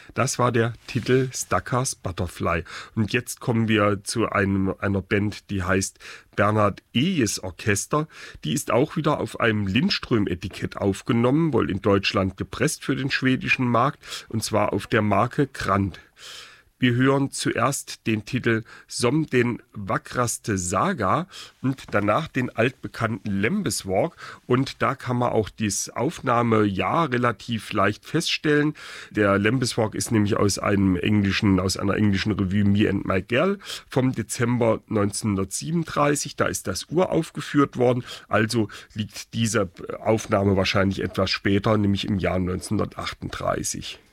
Das war der Titel Stucker's Butterfly. Und jetzt kommen wir zu einer Band, die heißt Bernhard Ejes Orchester. Die ist auch wieder auf einem Lindström-Etikett aufgenommen, wohl in Deutschland gepresst für den schwedischen Markt, und zwar auf der Marke Grand. Wir hören zuerst den Titel Som den wackraste Saga und danach den altbekannten Lembeswalk. Und da kann man auch das Aufnahmejahr relativ leicht feststellen. Der Lembeswalk ist nämlich aus einer englischen Revue Me and My Girl vom Dezember 1937. Da ist das uraufgeführt worden. Also liegt diese Aufnahme wahrscheinlich etwas später, nämlich im Jahr 1938.